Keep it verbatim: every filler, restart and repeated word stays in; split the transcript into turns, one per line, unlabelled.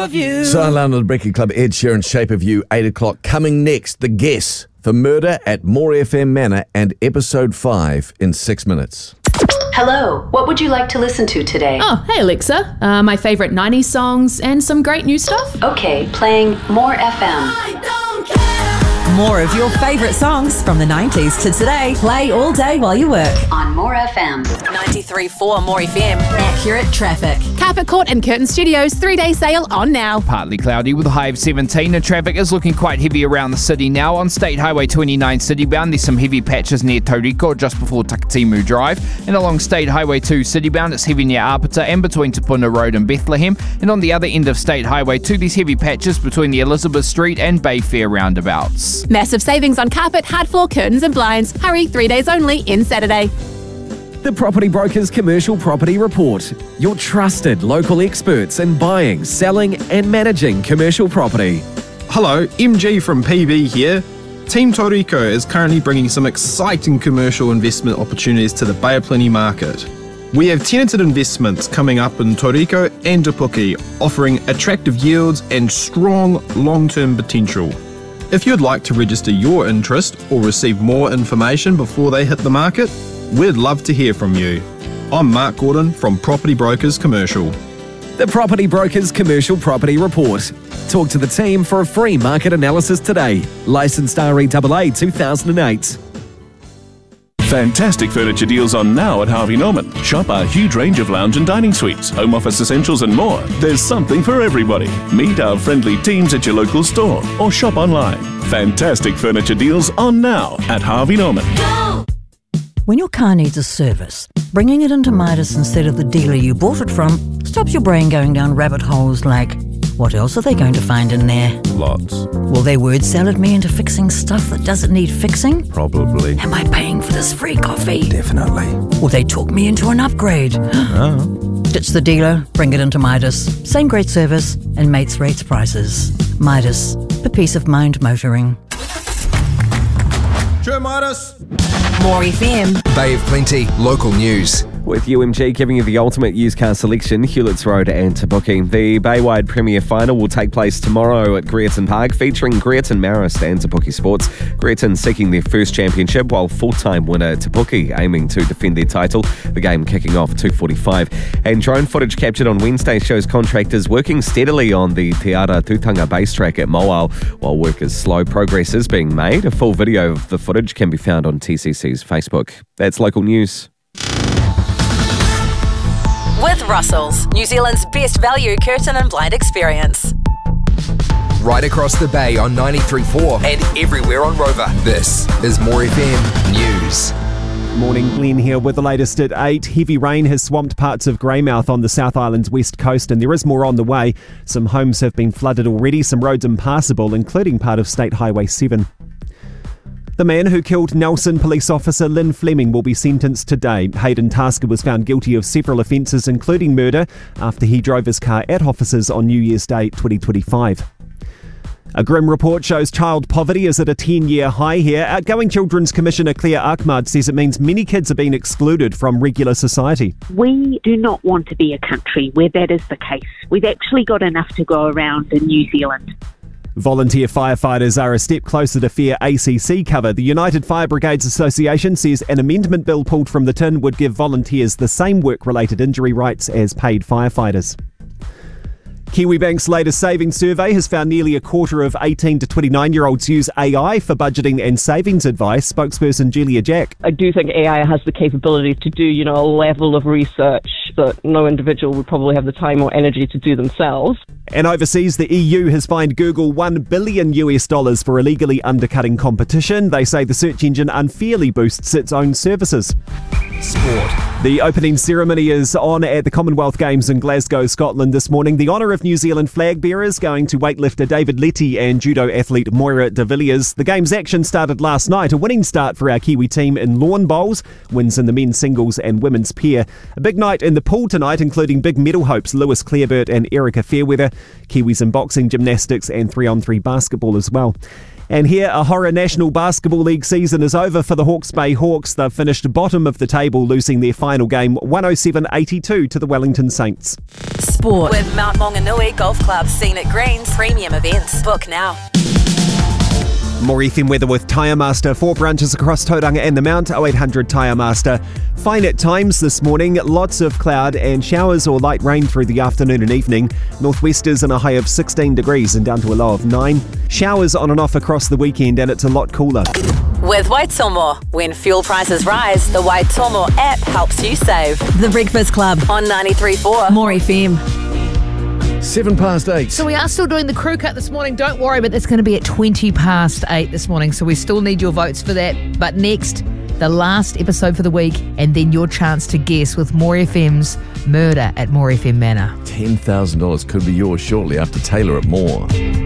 of you.
So London the Breakfast Club, Ed Sheeran, Shape of You, eight o'clock. Coming next, The Guess for Murder at More F M Manor and episode five in six minutes.
Hello, what would you like to listen to today?
Oh, hey Alexa. Uh, my favourite nineties songs and some great new stuff.
Okay, playing More F M.
I don't care.
More of your favourite songs from the nineties to today. Play all day while you work.
On More F M.
ninety-three point four More F M. Accurate traffic.
Carpet Court and Curtin Studios three-day sale on now.
Partly cloudy with a high of seventeen, and traffic is looking quite heavy around the city now. On State Highway twenty-nine citybound, there's some heavy patches near Tauriko just before Takatimu Drive, and along State Highway two citybound, it's heavy near Apata and between Tupuna Road and Bethlehem, and on the other end of State Highway two, there's heavy patches between the Elizabeth Street and Bayfair roundabouts.
Massive savings on carpet, hard floor, curtains and blinds. Hurry, three days only in Saturday.
The Property Brokers Commercial Property Report. Your trusted local experts in buying, selling and managing commercial property.
Hello, M G from P B here. Team Tauriko is currently bringing some exciting commercial investment opportunities to the Bay of Plenty market. We have tenanted investments coming up in Tauriko and Te Puke, offering attractive yields and strong long-term potential. If you'd like to register your interest or receive more information before they hit the market, we'd love to hear from you. I'm Mark Gordon from Property Brokers Commercial.
The Property Brokers Commercial Property Report. Talk to the team for a free market analysis today. Licensed R E A A two thousand eight.
Fantastic furniture deals on now at Harvey Norman. Shop our huge range of lounge and dining suites, home office essentials and more. There's something for everybody. Meet our friendly teams at your local store or shop online. Fantastic furniture deals on now at Harvey Norman.
Go!
When your car needs a service, bringing it into Midas instead of the dealer you bought it from stops your brain going down rabbit holes like, what else are they going to find in there?
Lots.
Will they word salad me into fixing stuff that doesn't need fixing?
Probably.
Am I paying for this free coffee?
Definitely.
Will they talk me into an upgrade?
Oh.
Ditch the dealer, bring it into Midas. Same great service and mates rates prices. Midas, for peace of mind motoring.
Sure, Midas.
More F M.
Bay of Plenty, local news.
With U M G giving you the ultimate used car selection, Hewletts Road and Te Puke. The Baywide Premier Final will take place tomorrow at Greerton Park, featuring Greerton Marist and Te Puke Sports. Greerton seeking their first championship, while full-time winner Te Puke aiming to defend their title. The game kicking off two forty-five. And drone footage captured on Wednesday shows contractors working steadily on the Te Ara Tūtanga base track at Moal. While work is slow, progress is being made. A full video of the footage can be found on T C C's Facebook. That's local news.
With Russell's, New Zealand's best value curtain and blind experience.
Right across the bay on ninety-three point four and everywhere on Rover. This is More F M News.
Morning, Glenn here with the latest at eight. Heavy rain has swamped parts of Greymouth on the South Island's west coast, and there is more on the way. Some homes have been flooded already, some roads impassable, including part of State Highway seven. The man who killed Nelson police officer Lynn Fleming will be sentenced today. Hayden Tasker was found guilty of several offences, including murder, after he drove his car at officers on New Year's Day twenty twenty-five. A grim report shows child poverty is at a ten-year high here. Outgoing Children's Commissioner Claire Ahmad says it means many kids are being excluded from regular society.
We do not want to be a country where that is the case. We've actually got enough to go around in New Zealand.
Volunteer firefighters are a step closer to fair A C C cover. The United Fire Brigades Association says an amendment bill pulled from the tin would give volunteers the same work-related injury rights as paid firefighters. Kiwibank's latest savings survey has found nearly a quarter of eighteen to twenty-nine-year-olds use A I for budgeting and savings advice. Spokesperson Julia Jack.
I do think A I has the capability to do, you know, a level of research that no individual would probably have the time or energy to do themselves.
And overseas, the E U has fined Google one billion US dollars for illegally undercutting competition. They say the search engine unfairly boosts its own services.
Sport.
The opening ceremony is on at the Commonwealth Games in Glasgow, Scotland this morning. The honour of New Zealand flag bearers going to weightlifter David Letty and judo athlete Moira de Villiers. The game's action started last night. A winning start for our Kiwi team in lawn bowls, wins in the men's singles and women's pair. A big night in the the pool tonight, including big medal hopes Lewis Clareburt and Erica Fairweather, Kiwis in boxing, gymnastics and three on three basketball as well. And here, a horror National Basketball League season is over for the Hawke's Bay Hawks. They've finished bottom of the table, losing their final game one oh seven eighty-two to the Wellington Saints.
Sport with Mount Maunganui Golf Club, Scenic Greens, premium events. Book now.
More F M weather with Tyre Master. Four branches across Tauranga and the Mount. oh eight hundred Tyre Master. Fine at times this morning. Lots of cloud and showers or light rain through the afternoon and evening. Northwesters in a high of sixteen degrees and down to a low of nine. Showers on and off across the weekend, and it's a lot cooler.
With Waitomo. When fuel prices rise, the Waitomo app helps you save.
The Breakfast Club
on ninety-three point four.
More F M.
Seven past eight.
So we are still doing the crew cut this morning. Don't worry, but that's going to be at twenty past eight this morning. So we still need your votes for that. But next, the last episode for the week, and then your chance to guess with More F M's Murder at More F M Manor.
ten thousand dollars could be yours shortly after Taylor at More.